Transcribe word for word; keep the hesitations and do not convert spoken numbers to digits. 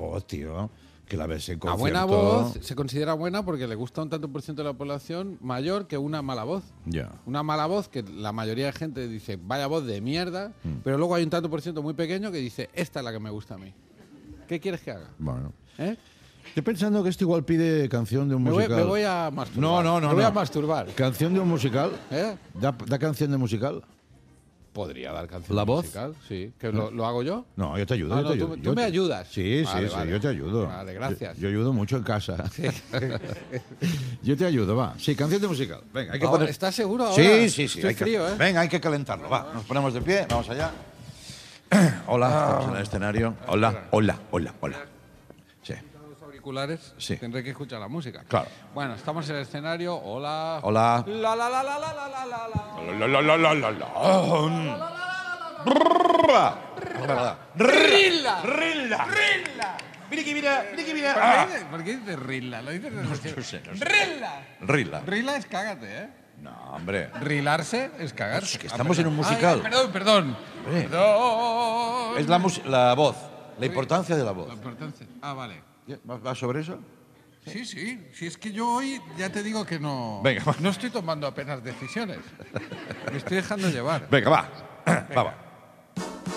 voz, tío. Que la ves en concierto. La buena voz se considera buena porque le gusta un tanto por ciento de la población mayor que una mala voz. Ya. Una mala voz que la mayoría de gente dice, vaya voz de mierda, Mm. pero luego hay un tanto por ciento muy pequeño que dice, esta es la que me gusta a mí. ¿Qué quieres que haga? Bueno. ¿Eh? Estoy pensando que esto igual pide canción de un Me voy, musical. me voy a masturbar. No, no, no. Me voy no. a masturbar. ¿Canción de un musical? ¿Eh? ¿Da, da canción de musical? Podría dar canción ¿La voz? musical, sí. ¿Que lo, lo hago yo? No, yo te ayudo. Ah, yo no, te tú, ayudo. tú Yo me te- ayudas. Sí, Vale, sí, vale. sí, yo te ayudo. Vale, gracias. Yo, yo ayudo mucho en casa. Yo te ayudo, va. Sí, canción de musical. Venga, hay que Ahora, poner... ¿estás seguro ahora? Sí, sí, sí. Estoy hay que- frío, ¿eh? Venga, hay que calentarlo, va. Nos ponemos de pie, vamos allá. Hola, estamos en el escenario. Hola, hola, hola, hola. Sí. Los auriculares, Sí. tendré que escuchar la música. Claro. Bueno, estamos en el escenario. Hola. Hola. La la la la la la la la la. La, la, la, la, la, la. Rilla. Rilla. Rilla. Mira que mira, mira que mira. ¿Por Ah. qué, dices- ¿Por qué dices Rilla? Lo dices No sé, no sé. Rilla. Rilla. Rilla es cágate, ¿eh? No, hombre. Rilarse es cagarse. Es que estamos Ah, en un perdón. musical. Ay, perdón, perdón. Hombre. Perdón. Es la, mus- la voz, la importancia de la voz. La importancia. Ah, vale. ¿Va va sobre eso? Sí, sí. Si es que yo hoy ya te digo que no. Venga, va. No estoy tomando apenas decisiones. Me estoy dejando llevar. Venga, va. Va, va.